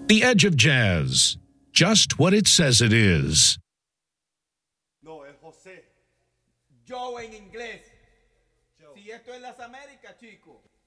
The Edge of Jazz. Just what it says it is. No, es José. Joe en inglés. Si esto es las Américas, chico.